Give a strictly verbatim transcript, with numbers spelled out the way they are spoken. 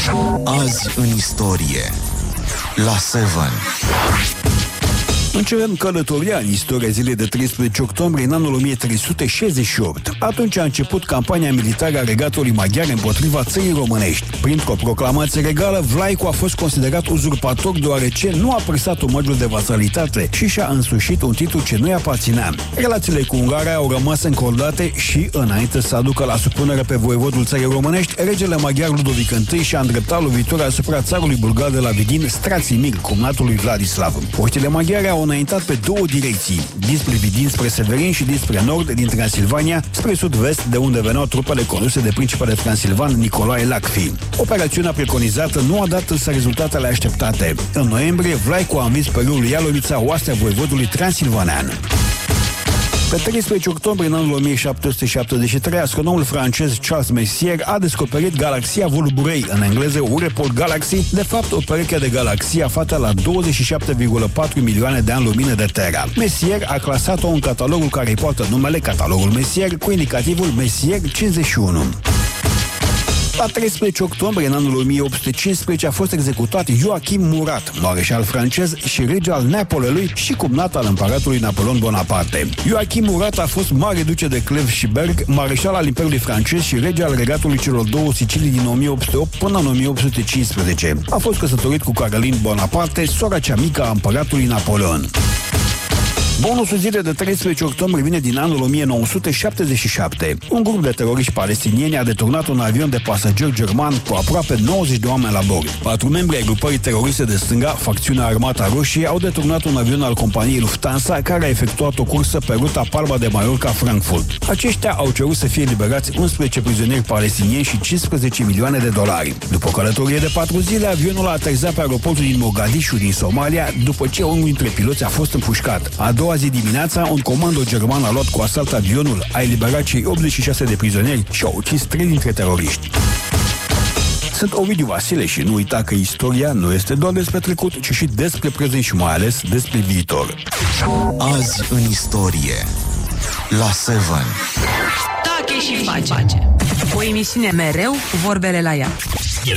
Azi în istorie la Seven. Începem călătoria în istoria zilei de treisprezece octombrie în anul o mie trei sute șaizeci și opt. Atunci a început campania militară a regatului maghiar împotriva țării românești. Printr-o proclamație regală, Vlaicu a fost considerat uzurpator deoarece nu a prestat omagiul de vasalitate și și-a însușit un titlu ce nu-i aparținea. Relațiile cu Ungaria au rămas încordate și, înainte să aducă la supunere pe voievodul țării românești, regele maghiar Ludovic I și-a îndreptat lovitura asupra țarului bulgar de la Vidin, Strațimir, cumnatul lui Vladislav. Oștile maghiare au înaintat pe două direcții, dinspre Vidin spre Severin și dinspre nord din Transilvania spre sud-vest, de unde veneau trupele conduse de principele transilvan Nicolae Lacfi. Operațiunea preconizată nu a dat însă rezultatele așteptate. În noiembrie, Vlaicu a învins pe râul Ialomița, oastea voievodului transilvanean. Pe treisprezece octombrie în anul o mie șapte sute șaptezeci și trei, astronomul francez Charles Messier a descoperit galaxia Vulburei, în engleză Ureport Galaxy, de fapt o pereche de galaxii aflată la douăzeci și șapte virgulă patru milioane de ani lumină de Terra. Messier a clasat-o în catalogul care îi poartă numele Catalogul Messier, cu indicativul Messier cincizeci și unu. La treisprezece octombrie, în anul o mie opt sute cincisprezece, a fost executat Joachim Murat, mareșal francez și rege al Neapolului și cumnat al împăratului Napoleon Bonaparte. Joachim Murat a fost mare duce de Cleves și Berg, mareșal al Imperiului francez și rege al regatului celor două Sicilii din o mie opt sute opt până în o mie opt sute cincisprezece. A fost căsătorit cu Caroline Bonaparte, sora cea mică a împăratului Napoleon. Bonusul zilei de treisprezece octombrie vine din anul o mie nouă sute șaptezeci și șapte. Un grup de teroriști palestinieni a deturnat un avion de pasageri german cu aproape nouăzeci de oameni la bord. Patru membri ai grupării teroriste de stânga, facțiunea Armata Roșie, au deturnat un avion al companiei Lufthansa care a efectuat o cursă pe ruta Palma de Mallorca-Frankfurt. Aceștia au cerut să fie liberați unsprezece prizonieri palestinieni și cincisprezece milioane de dolari. După o călătorie de patru zile, avionul a aterizat pe aeroportul din Mogadishu din Somalia, după ce unul dintre piloți a fost împușcat. A doua zi dimineața, un comando german a luat cu asalt avionul, a eliberat cei optzeci și șase de prizonieri și a ucis trei dintre teroriști. Sunt Ovidiu Vasile și nu uita că istoria nu este doar despre trecut, ci și despre prezent și mai ales despre viitor. Azi în istorie la Seven. Tache și face. O emisiune mereu cu vorbele la ea.